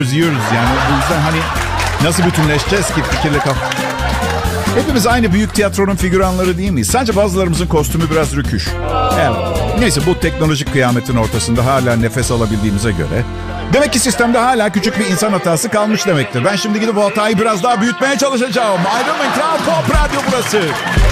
yiyoruz yani. Bu yüzden hani nasıl bütünleşeceğiz ki fikirle Hepimiz aynı büyük tiyatronun figüranları değil miyiz? Sence bazılarımızın kostümü biraz rüküş. Evet. Neyse, bu teknolojik kıyametin ortasında hala nefes alabildiğimize göre demek ki sistemde hala küçük bir insan hatası kalmış demektir. Ben şimdi gidip o hatayı biraz daha büyütmeye çalışacağım. Ayrılmayın, Kral Pop Radyo burası.